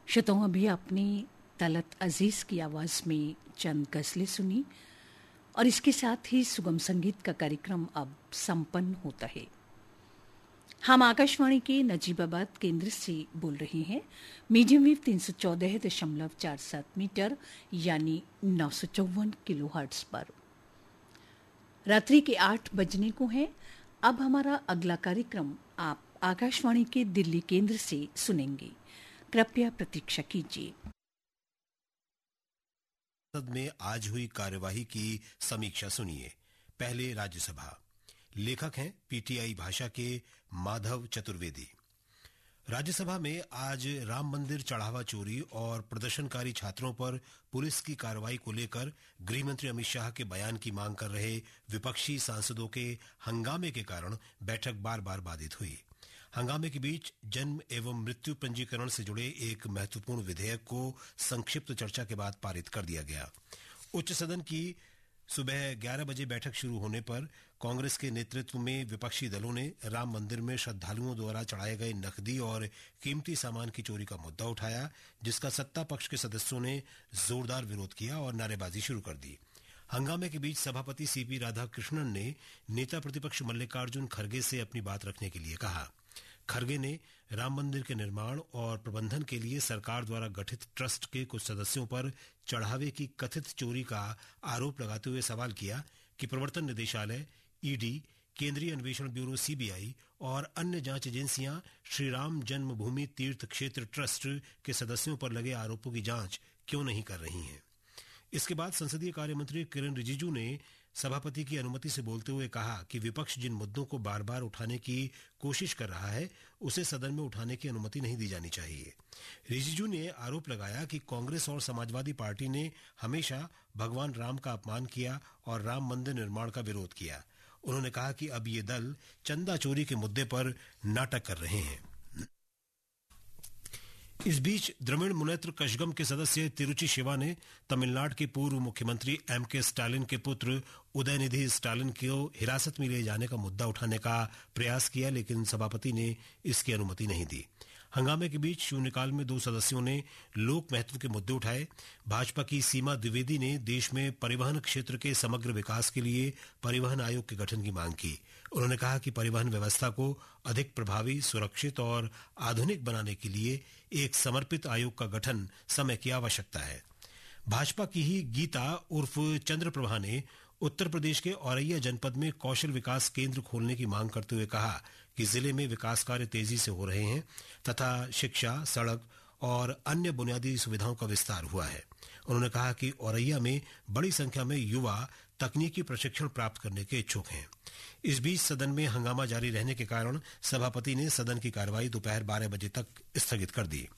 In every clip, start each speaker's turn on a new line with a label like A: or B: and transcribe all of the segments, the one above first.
A: श्रोताओं, अभी आपने तलत अजीज की आवाज़ में चंद गज़लें सुनी और इसके साथ ही सुगम संगीत का कार्यक्रम अब संपन्न होता है। हम आकाशवाणी के नजीबाबाद केंद्र से बोल रहे हैं। मीडियम वेव 314.47 मीटर यानी 954 किलोहर्ट्ज़ पर। रात्रि के 8 बजने को है। अब हमारा अगला कार्यक्रम आप आकाशवाणी के दिल्ली केंद्र से सुनेंगे। कृपया प्रतीक्षा कीजिए।
B: संसद में आज हुई कार्यवाही की समीक्षा सुनिए। पहले राज्यसभा। लेखक हैं पीटीआई भाषा के माधव चतुर्वेदी। राज्यसभा में आज राम मंदिर चढ़ावा चोरी और प्रदर्शनकारी छात्रों पर पुलिस की कार्रवाई को लेकर गृह मंत्री अमित शाह के बयान की मांग कर रहे विपक्षी सांसदों के हंगामे के कारण बैठक बार बार बाधित हुई। हंगामे के बीच जन्म एवं मृत्यु पंजीकरण से जुड़े एक महत्वपूर्ण विधेयक को संक्षिप्त चर्चा के बाद पारित कर दिया गया। उच्च सदन की सुबह 11 बजे बैठक शुरू होने पर कांग्रेस के नेतृत्व में विपक्षी दलों ने राम मंदिर में श्रद्धालुओं द्वारा चढ़ाए गए नकदी और कीमती सामान की चोरी का मुद्दा उठाया, जिसका सत्ता पक्ष के सदस्यों ने जोरदार विरोध किया और नारेबाजी शुरू कर दी। हंगामे के बीच सभापति सीपी राधाकृष्णन ने नेता प्रतिपक्ष मल्लिकार्जुन खड़गे से अपनी बात रखने के लिए कहा। खड़गे ने राम मंदिर के निर्माण और प्रबंधन के लिए सरकार द्वारा गठित ट्रस्ट के कुछ सदस्यों पर चढ़ावे की कथित चोरी का आरोप लगाते हुए सवाल किया कि प्रवर्तन निदेशालय, ईडी, केंद्रीय अन्वेषण ब्यूरो सीबीआई और अन्य जांच एजेंसियां श्री राम जन्मभूमि तीर्थ क्षेत्र ट्रस्ट के सदस्यों पर लगे आरोपों की जांच क्यों नहीं कर रही हैं। इसके बाद संसदीय कार्य मंत्री किरण रिजिजू ने सभापति की अनुमति से बोलते हुए कहा कि विपक्ष जिन मुद्दों को बार बार उठाने की कोशिश कर रहा है, उसे सदन में उठाने की अनुमति नहीं दी जानी चाहिए। रिजिजू ने आरोप लगाया कि कांग्रेस और समाजवादी पार्टी ने हमेशा भगवान राम का अपमान किया और राम मंदिर निर्माण का विरोध किया। उन्होंने कहा कि अब ये दल चंदा चोरी के मुद्दे पर नाटक कर रहे हैं। इस बीच द्रविड़ मुनेत्र कषगम के सदस्य तिरुचि शिवा ने तमिलनाडु के पूर्व मुख्यमंत्री एम.के. स्टालिन के पुत्र उदयनिधि स्टालिन को हिरासत में ले जाने का मुद्दा उठाने का प्रयास किया, लेकिन सभापति ने इसकी अनुमति नहीं दी। हंगामे के बीच शून्यकाल में 2 सदस्यों ने लोक महत्व के मुद्दे उठाए। भाजपा की सीमा द्विवेदी ने देश में परिवहन क्षेत्र के समग्र विकास के लिए परिवहन आयोग के गठन की मांग की। उन्होंने कहा कि परिवहन व्यवस्था को अधिक प्रभावी, सुरक्षित और आधुनिक बनाने के लिए एक समर्पित आयोग का गठन समय की आवश्यकता है। भाजपा की ही गीता उर्फ चंद्रप्रभा ने उत्तर प्रदेश के औरैया जनपद में कौशल विकास केंद्र खोलने की मांग करते हुए कहा कि जिले में विकास कार्य तेजी से हो रहे हैं तथा शिक्षा, सड़क और अन्य बुनियादी सुविधाओं का विस्तार हुआ है। उन्होंने कहा कि औरैया में बड़ी संख्या में युवा तकनीकी प्रशिक्षण प्राप्त करने के इच्छुक हैं। इस बीच सदन में हंगामा जारी रहने के कारण सभापति ने सदन की कार्यवाही दोपहर 12 बजे तक स्थगित कर दी।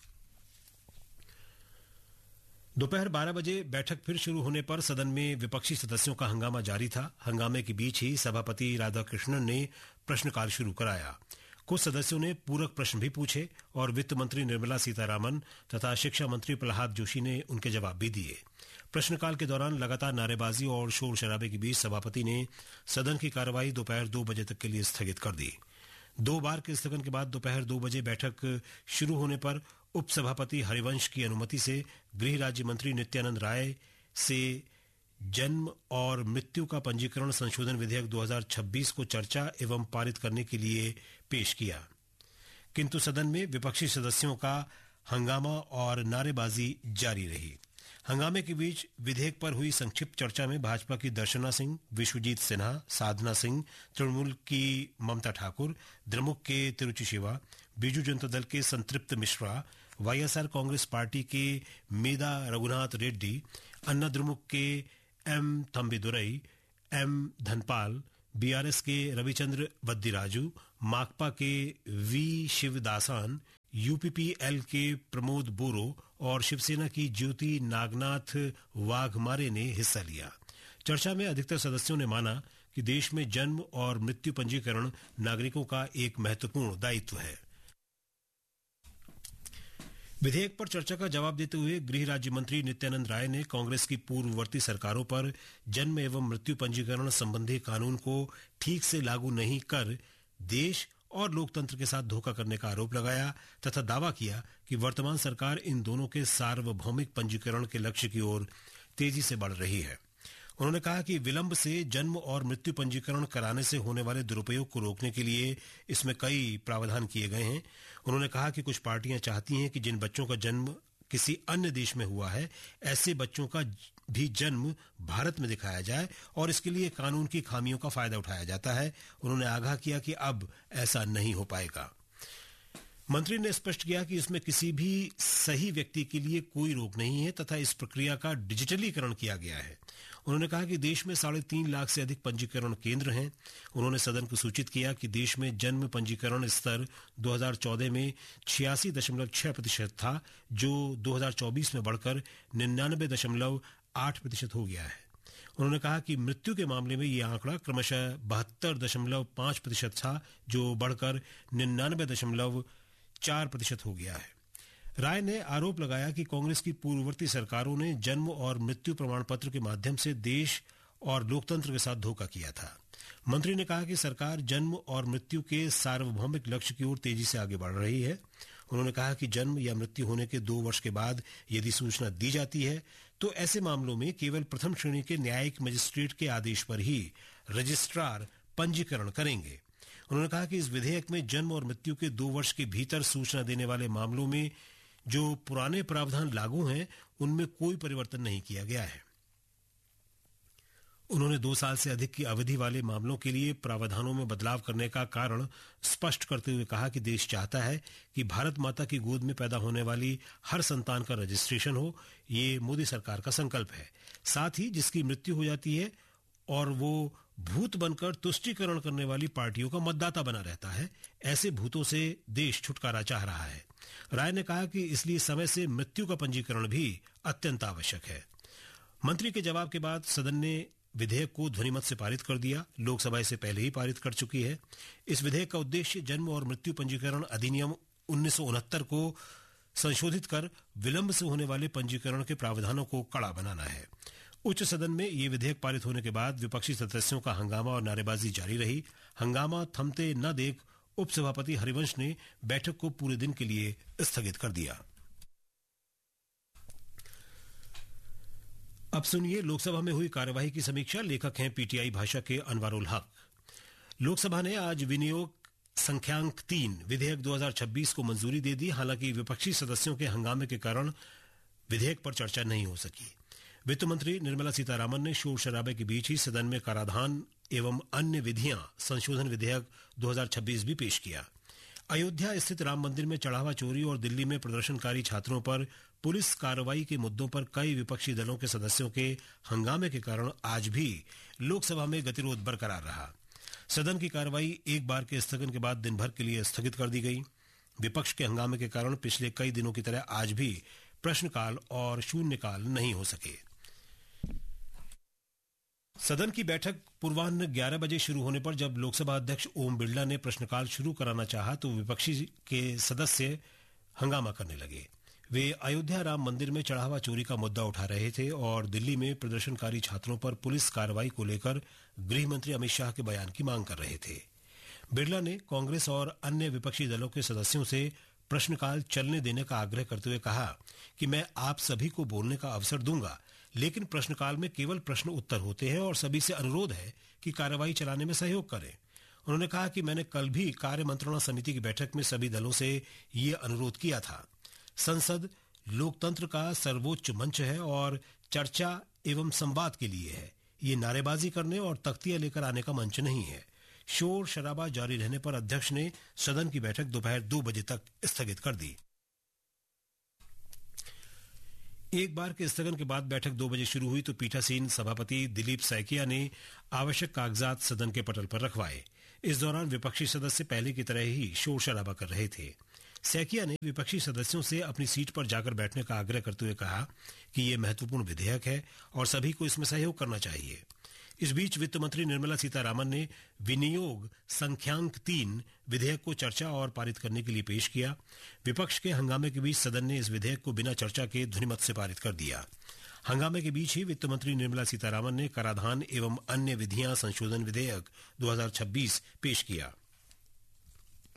B: दोपहर 12 बजे बैठक फिर शुरू होने पर सदन में विपक्षी सदस्यों का हंगामा जारी था। हंगामे के बीच ही सभापति राधाकृष्णन ने प्रश्नकाल शुरू कराया। कुछ सदस्यों ने पूरक प्रश्न भी पूछे और वित्त मंत्री निर्मला सीतारामन तथा शिक्षा मंत्री प्रहलाद जोशी ने उनके जवाब भी दिए। प्रश्नकाल के दौरान लगातार नारेबाजी और शोर शराबे के बीच सभापति ने सदन की कार्यवाही दोपहर 2 बजे तक के लिए स्थगित कर दी। 2 बार के स्थगन के बाद दोपहर 2 बजे बैठक शुरू होने पर उपसभापति हरिवंश की अनुमति से गृह राज्य मंत्री नित्यानंद राय से जन्म और मृत्यु का पंजीकरण संशोधन विधेयक 2026 को चर्चा एवं पारित करने के लिए पेश किया, किंतु सदन में विपक्षी सदस्यों का हंगामा और नारेबाजी जारी रही। हंगामे के बीच विधेयक पर हुई संक्षिप्त चर्चा में भाजपा की दर्शना सिंह, विश्वजीत सिन्हा, साधना सिंह, तृणमूल की ममता ठाकुर, द्रमुक के तिरुचि शिवा, बीजू जनता दल के संतृप्त मिश्रा, वाईएसआर कांग्रेस पार्टी के मेदा रघुनाथ रेड्डी, अन्ना द्रमुक के एम थम्बिदुरई, एम धनपाल, बीआरएस के रविचंद्र वद्दीराजू, माकपा के वी शिवदासान, यूपीपीएल के प्रमोद बोरो और शिवसेना की ज्योति नागनाथ वाघमारे ने हिस्सा लिया। चर्चा में अधिकतर सदस्यों ने माना कि देश में जन्म और मृत्यु पंजीकरण नागरिकों का एक महत्वपूर्ण दायित्व है। विधेयक पर चर्चा का जवाब देते हुए गृह राज्य मंत्री नित्यानंद राय ने कांग्रेस की पूर्ववर्ती सरकारों पर जन्म एवं मृत्यु पंजीकरण संबंधी कानून को ठीक से लागू नहीं कर देश और लोकतंत्र के साथ धोखा करने का आरोप लगाया तथा दावा किया कि वर्तमान सरकार इन दोनों के सार्वभौमिक पंजीकरण के लक्ष्य की ओर तेजी से बढ़ रही है। उन्होंने कहा कि विलंब से जन्म और मृत्यु पंजीकरण कराने से होने वाले दुरुपयोग को रोकने के लिए इसमें कई प्रावधान किए गए हैं। उन्होंने कहा कि कुछ पार्टियां चाहती हैं कि जिन बच्चों का जन्म किसी अन्य देश में हुआ है, ऐसे बच्चों का भी जन्म भारत में दिखाया जाए और इसके लिए कानून की खामियों का फायदा उठाया जाता है। उन्होंने आगाह किया कि अब ऐसा नहीं हो पाएगा। मंत्री ने स्पष्ट किया कि इसमें किसी भी सही व्यक्ति के लिए कोई रोक नहीं है तथा इस प्रक्रिया का डिजिटलीकरण किया गया है। उन्होंने कहा कि देश में 3.5 लाख से अधिक पंजीकरण केंद्र हैं। उन्होंने सदन को सूचित किया कि देश में जन्म पंजीकरण स्तर 2014 में 86.6% था, जो 2024 में बढ़कर 99.8% हो गया है। उन्होंने कहा कि मृत्यु के मामले में यह आंकड़ा क्रमशः 72.5% था, जो बढ़कर 99.4% हो गया है। राय ने आरोप लगाया कि कांग्रेस की पूर्ववर्ती सरकारों ने जन्म और मृत्यु प्रमाण पत्र के माध्यम से देश और लोकतंत्र के साथ धोखा किया था। मंत्री ने कहा कि सरकार जन्म और मृत्यु के सार्वभौमिक लक्ष्य की ओर तेजी से आगे बढ़ रही है। उन्होंने कहा कि जन्म या मृत्यु होने के 2 वर्ष के बाद यदि सूचना दी जाती है तो ऐसे मामलों में केवल प्रथम श्रेणी के न्यायिक मजिस्ट्रेट के आदेश पर ही रजिस्ट्रार पंजीकरण करेंगे। उन्होंने कहा कि इस विधेयक में जन्म और मृत्यु के 2 वर्ष के भीतर सूचना देने वाले मामलों में जो पुराने प्रावधान लागू हैं, उनमें कोई परिवर्तन नहीं किया गया है। उन्होंने 2 साल से अधिक की अवधि वाले मामलों के लिए प्रावधानों में बदलाव करने का कारण स्पष्ट करते हुए कहा कि देश चाहता है कि भारत माता की गोद में पैदा होने वाली हर संतान का रजिस्ट्रेशन हो। ये मोदी सरकार का संकल्प है। साथ ही जिसकी मृत्यु हो जाती है और वो भूत बनकर तुष्टीकरण करने वाली पार्टियों का मतदाता बना रहता है, ऐसे भूतों से देश छुटकारा चाह रहा है। राय ने कहा कि इसलिए समय से मृत्यु का पंजीकरण भी अत्यंत आवश्यक है। मंत्री के जवाब के बाद सदन ने विधेयक को ध्वनिमत से पारित कर दिया। लोकसभा इसे पहले ही पारित कर चुकी है। इस विधेयक का उद्देश्य जन्म और मृत्यु पंजीकरण अधिनियम 1969 को संशोधित कर विलंब से होने वाले पंजीकरण के प्रावधानों को कड़ा बनाना है। उच्च सदन में ये विधेयक पारित होने के बाद विपक्षी सदस्यों का हंगामा और नारेबाजी जारी रही। हंगामा थमते न देख उपसभापति हरिवंश ने बैठक को पूरे दिन के लिए स्थगित कर दिया। अब सुनिए लोकसभा में हुई कार्यवाही की समीक्षा। लेखक हैं पीटीआई भाषा के अनवारुल हक। लोकसभा ने आज विनियोग संख्यांक 3 विधेयक 2026 को मंजूरी दे दी। हालांकि विपक्षी सदस्यों के हंगामे के कारण विधेयक पर चर्चा नहीं हो सकी। वित्त मंत्री निर्मला सीतारामन ने शोर शराबे के बीच ही सदन में कराधान एवं अन्य विधियां संशोधन विधेयक 2026 भी पेश किया। अयोध्या स्थित राम मंदिर में चढ़ावा चोरी और दिल्ली में प्रदर्शनकारी छात्रों पर पुलिस कार्रवाई के मुद्दों पर कई विपक्षी दलों के सदस्यों के हंगामे के कारण आज भी लोकसभा में गतिरोध बरकरार रहा। सदन की कार्रवाई एक बार के स्थगन के बाद दिन भर के लिए स्थगित कर दी गई। विपक्ष के हंगामे के कारण पिछले कई दिनों की तरह आज भी प्रश्नकाल और शून्यकाल नहीं हो सके। सदन की बैठक पूर्वाह्न 11 बजे शुरू होने पर जब लोकसभा अध्यक्ष ओम बिरला ने प्रश्नकाल शुरू कराना चाहा तो विपक्षी के सदस्य हंगामा करने लगे। वे अयोध्या राम मंदिर में चढ़ावा चोरी का मुद्दा उठा रहे थे और दिल्ली में प्रदर्शनकारी छात्रों पर पुलिस कार्रवाई को लेकर गृह मंत्री अमित शाह के बयान की मांग कर रहे थे। बिरला ने कांग्रेस और अन्य विपक्षी दलों के सदस्यों से प्रश्नकाल चलने देने का आग्रह करते हुए कहा कि मैं आप सभी को बोलने का अवसर दूंगा, लेकिन प्रश्नकाल में केवल प्रश्न उत्तर होते हैं और सभी से अनुरोध है कि कार्यवाही चलाने में सहयोग करें। उन्होंने कहा कि मैंने कल भी कार्य मंत्रणा समिति की बैठक में सभी दलों से ये अनुरोध किया था। संसद लोकतंत्र का सर्वोच्च मंच है और चर्चा एवं संवाद के लिए है। ये नारेबाजी करने और तख्तियां लेकर आने का मंच नहीं है। शोर शराबा जारी रहने पर अध्यक्ष ने सदन की बैठक दोपहर 2 बजे तक स्थगित कर दी। एक बार के स्थगन के बाद बैठक 2 बजे शुरू हुई तो पीठासीन सभापति दिलीप सैकिया ने आवश्यक कागजात सदन के पटल पर रखवाए। इस दौरान विपक्षी सदस्य पहले की तरह ही शोर शराबा कर रहे थे। सैकिया ने विपक्षी सदस्यों से अपनी सीट पर जाकर बैठने का आग्रह करते हुए कहा कि यह महत्वपूर्ण विधेयक है और सभी को इसमें सहयोग करना चाहिए। इस बीच वित्त मंत्री निर्मला सीतारामन ने विनियोग संख्यांक 3 विधेयक को चर्चा और पारित करने के लिए पेश किया। विपक्ष के हंगामे के बीच सदन ने इस विधेयक को बिना चर्चा के ध्वनिमत से पारित कर दिया। हंगामे के बीच ही वित्त मंत्री निर्मला सीतारामन ने कराधान एवं अन्य विधियां संशोधन विधेयक 2026 पेश किया।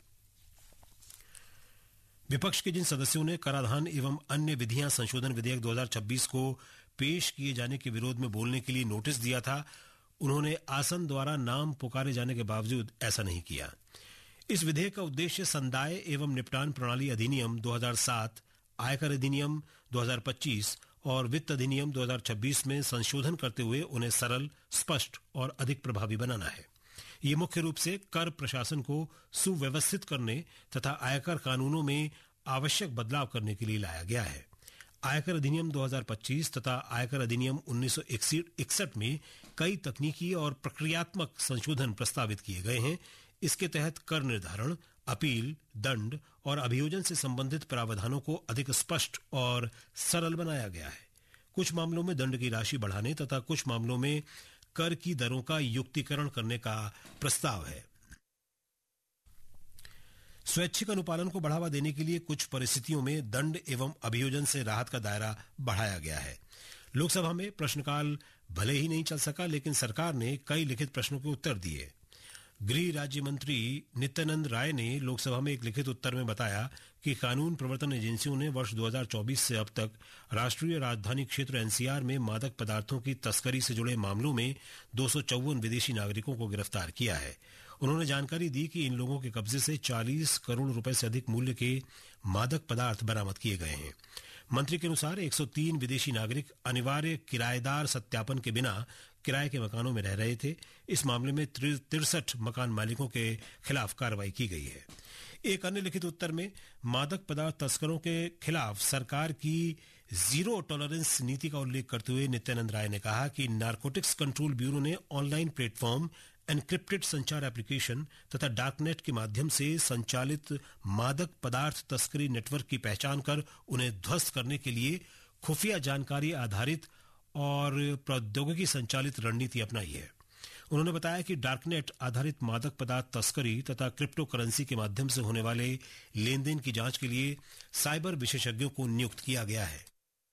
B: विपक्ष के जिन सदस्यों ने कराधान एवं अन्य विधियां संशोधन विधेयक 2026 को पेश किए जाने के विरोध में बोलने के लिए नोटिस दिया था, उन्होंने आसन द्वारा नाम पुकारे जाने के बावजूद ऐसा नहीं किया। इस विधेयक का उद्देश्य संदाय एवं निपटान प्रणाली अधिनियम 2007, आयकर अधिनियम 2025 और वित्त अधिनियम 2026 में संशोधन करते हुए उन्हें सरल, स्पष्ट और अधिक प्रभावी बनाना है। ये मुख्य रूप से कर प्रशासन को सुव्यवस्थित करने तथा आयकर कानूनों में आवश्यक बदलाव करने के लिए लाया गया है। आयकर अधिनियम 2025 तथा आयकर अधिनियम 1961 में कई तकनीकी और प्रक्रियात्मक संशोधन प्रस्तावित किए गए हैं। इसके तहत कर निर्धारण, अपील, दंड और अभियोजन से संबंधित प्रावधानों को अधिक स्पष्ट और सरल बनाया गया है। कुछ मामलों में दंड की राशि बढ़ाने तथा कुछ मामलों में कर की दरों का युक्तिकरण करने का प्रस्ताव है। स्वैच्छिक अनुपालन को बढ़ावा देने के लिए कुछ परिस्थितियों में दंड एवं अभियोजन से राहत का दायरा बढ़ाया गया है। लोकसभा में प्रश्नकाल भले ही नहीं चल सका, लेकिन सरकार ने कई लिखित प्रश्नों के उत्तर दिए। गृह राज्य मंत्री नित्यानंद राय ने लोकसभा में एक लिखित उत्तर में बताया कि कानून प्रवर्तन एजेंसियों ने वर्ष 2024 से अब तक राष्ट्रीय राजधानी क्षेत्र एनसीआर में मादक पदार्थों की तस्करी से जुड़े मामलों में 254 विदेशी नागरिकों को गिरफ्तार किया है। उन्होंने जानकारी दी कि इन लोगों के कब्जे से 40 करोड़ रुपए से अधिक मूल्य के मादक पदार्थ बरामद किए गए हैं। मंत्री के अनुसार 103 विदेशी नागरिक अनिवार्य किराएदार सत्यापन के बिना किराए के मकानों में रह रहे थे। इस मामले में 63 मकान मालिकों के खिलाफ कार्रवाई की गई है। एक अन्य लिखित उत्तर में मादक पदार्थ तस्करों के खिलाफ सरकार की जीरो टॉलरेंस नीति का उल्लेख करते हुए नित्यानंद राय ने कहा कि नारकोटिक्स कंट्रोल ब्यूरो ने ऑनलाइन प्लेटफॉर्म, एनक्रिप्टेड संचार एप्लीकेशन तथा डार्कनेट के माध्यम से संचालित मादक पदार्थ तस्करी नेटवर्क की पहचान कर उन्हें ध्वस्त करने के लिए खुफिया जानकारी आधारित और प्रौद्योगिकी संचालित रणनीति अपनाई है। उन्होंने बताया कि डार्कनेट आधारित मादक पदार्थ तस्करी तथा क्रिप्टो करेंसी के माध्यम से होने वाले लेन देन की जांच के लिए साइबर विशेषज्ञों को नियुक्त किया गया है।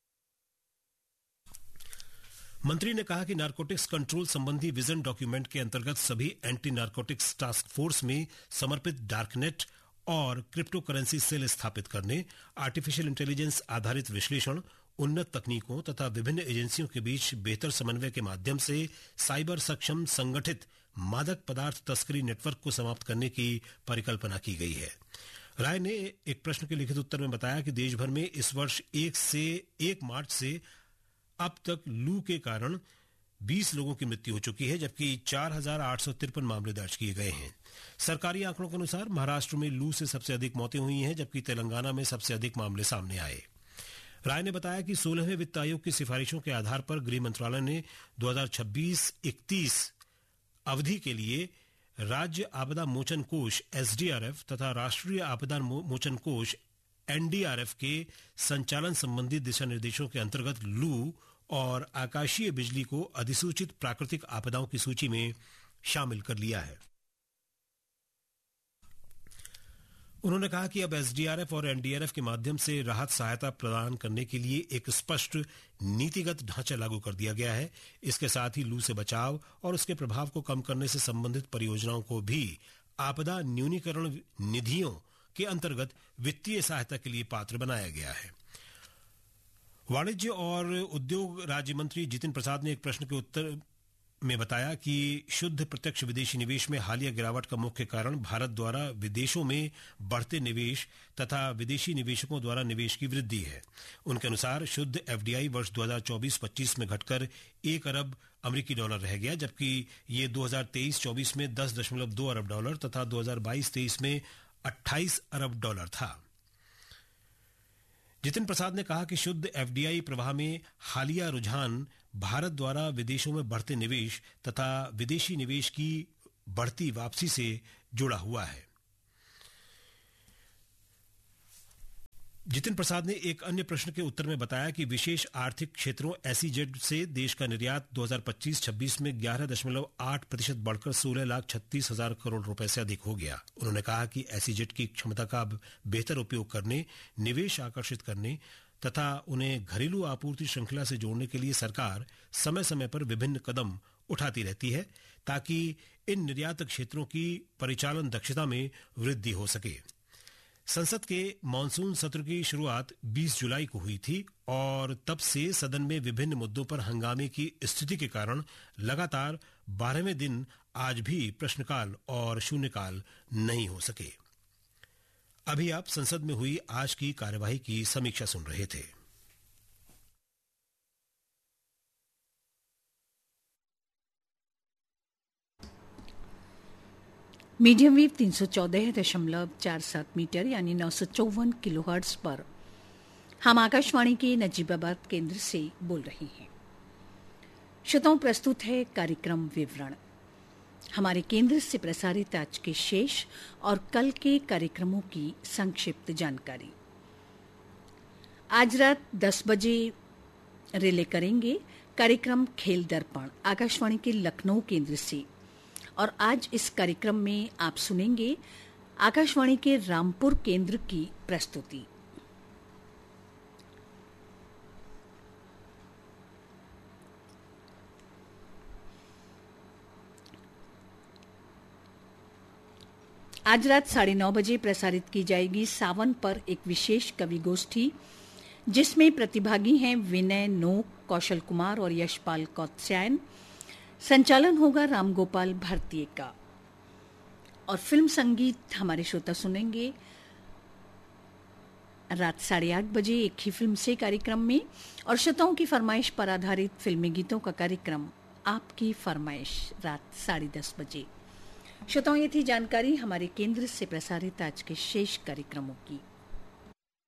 B: मंत्री ने कहा कि नारकोटिक्स कंट्रोल संबंधी विजन डॉक्यूमेंट के अंतर्गत सभी एंटी नारकोटिक्स टास्क फोर्स में समर्पित डार्कनेट और क्रिप्टो करेंसी सेल स्थापित करने, आर्टिफिशियल इंटेलिजेंस आधारित विश्लेषण, उन्नत तकनीकों तथा विभिन्न एजेंसियों के बीच बेहतर समन्वय के माध्यम से साइबर सक्षम संगठित मादक पदार्थ तस्करी नेटवर्क को समाप्त करने की परिकल्पना की गई है। राय ने एक प्रश्न के लिखित उत्तर में बताया कि देश भर में इस वर्ष 1 मार्च से अब तक लू के कारण 20 लोगों की मृत्यु हो चुकी है, जबकि 4,853 मामले दर्ज किए गए हैं। सरकारी आंकड़ों के अनुसार महाराष्ट्र में लू से सबसे अधिक मौतें हुई हैं, जबकि तेलंगाना में सबसे अधिक मामले सामने आए। राय ने बताया कि 16वें वित्त आयोग की सिफारिशों के आधार पर गृह मंत्रालय ने 2026-31 अवधि के लिए राज्य आपदा मोचन कोष एसडीआरएफ तथा राष्ट्रीय आपदा मोचन कोष एनडीआरएफ के संचालन संबंधी दिशा निर्देशों के अंतर्गत लू और आकाशीय बिजली को अधिसूचित प्राकृतिक आपदाओं की सूची में शामिल कर लिया है। उन्होंने कहा कि अब एसडीआरएफ और एनडीआरएफ के माध्यम से राहत सहायता प्रदान करने के लिए एक स्पष्ट नीतिगत ढांचा लागू कर दिया गया है। इसके साथ ही लू से बचाव और उसके प्रभाव को कम करने से संबंधित परियोजनाओं को भी आपदा न्यूनीकरण निधियों के अंतर्गत वित्तीय सहायता के लिए पात्र बनाया गया है। वाणिज्य और उद्योग राज्य मंत्री जितिन प्रसाद ने एक प्रश्न के उत्तर में बताया कि शुद्ध प्रत्यक्ष विदेशी निवेश में हालिया गिरावट का मुख्य कारण भारत द्वारा विदेशों में बढ़ते निवेश तथा विदेशी निवेशकों द्वारा निवेश की वृद्धि है। उनके अनुसार शुद्ध एफडीआई वर्ष 2024-25 में घटकर 1 अरब अमेरिकी डॉलर रह गया, जबकि ये 2023-24 में 10.2 अरब डॉलर तथा 2022-23 में 28 अरब डॉलर था। जितिन प्रसाद ने कहा कि शुद्ध एफडीआई प्रवाह में हालिया रुझान भारत द्वारा विदेशों में बढ़ते निवेश तथा विदेशी निवेश की बढ़ती वापसी से जुड़ा हुआ है। जितिन प्रसाद ने एक अन्य प्रश्न के उत्तर में बताया कि विशेष आर्थिक क्षेत्रों एसईजेड से देश का निर्यात 2025-26 में 11.8% बढ़कर 16,36,000 करोड़ रुपए से अधिक हो गया। उन्होंने कहा कि एसईजेड की क्षमता का बेहतर उपयोग करने, निवेश आकर्षित करने तथा उन्हें घरेलू आपूर्ति श्रृंखला से जोड़ने के लिए सरकार समय समय पर विभिन्न कदम उठाती रहती है, ताकि इन निर्यात क्षेत्रों की परिचालन दक्षता में वृद्धि हो सके। संसद के मानसून सत्र की शुरुआत 20 जुलाई को हुई थी और तब से सदन में विभिन्न मुद्दों पर हंगामे की स्थिति के कारण लगातार 12वें दिन आज भी प्रश्नकाल और शून्यकाल नहीं हो सके। अभी आप संसद में हुई आज की कार्यवाही की समीक्षा सुन रहे थे।
A: मीडियम वेव 314.47 मीटर यानी 954 किलोहर्ट्ज पर हम आकाशवाणी के नजीबाबाद केंद्र से बोल रहे हैं। श्रोताओं, प्रस्तुत है कार्यक्रम विवरण। हमारे केंद्र से प्रसारित आज के शेष और कल के कार्यक्रमों की संक्षिप्त जानकारी। आज रात 10 बजे रिले करेंगे कार्यक्रम खेल दर्पण आकाशवाणी के लखनऊ केंद्र से, और आज इस कार्यक्रम में आप सुनेंगे आकाशवाणी के रामपुर केंद्र की प्रस्तुति। आज रात 9:30 बजे प्रसारित की जाएगी सावन पर एक विशेष कवि गोष्ठी, जिसमें प्रतिभागी हैं विनय नोक, कौशल कुमार और यशपाल कौत्स्यायन। संचालन होगा रामगोपाल भारतीय का। और फिल्म संगीत हमारे श्रोता सुनेंगे रात 8:30 बजे एक ही फिल्म से कार्यक्रम में, और श्रोताओं की फरमाइश पर आधारित फिल्मी गीतों का कार्यक्रम आपकी फरमाइश रात 10:30 बजे। श्रोताओं, ये थी जानकारी हमारे केंद्र से प्रसारित आज के शेष कार्यक्रमों की।